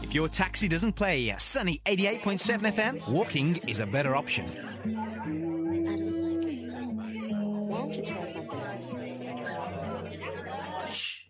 If your taxi doesn't play Sunny 88.7 FM, walking is a better option. Why don't you try something? Shh.